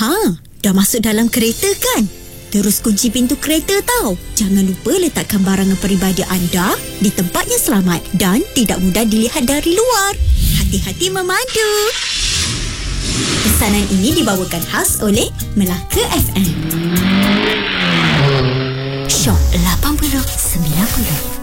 Dah masuk dalam kereta kan? Terus kunci pintu kereta tau. Jangan lupa letakkan barangan peribadi anda di tempat yang selamat dan tidak mudah dilihat dari luar. Hati-hati memandu. Pesanan ini dibawakan khas oleh Melaka FM. Shock 80 90.